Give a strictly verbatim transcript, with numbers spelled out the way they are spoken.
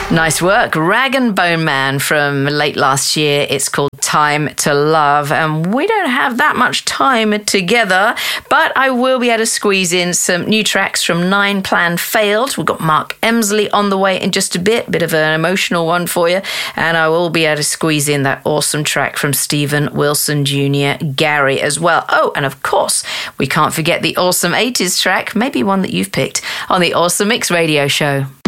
Nice work. Rag and Bone Man from late last year. It's called Time to Love. And we don't have that much time together, but I will be able to squeeze in some new tracks from Nine Plan Failed. We've got Mark Emsley on the way in just a bit, bit of an emotional one for you. And I will be able to squeeze in that awesome track from Stephen Wilson Junior, Gary as well. Oh, and of course, we can't forget the awesome eighties track, maybe one that you've picked, on the Awesome Mix Radio Show.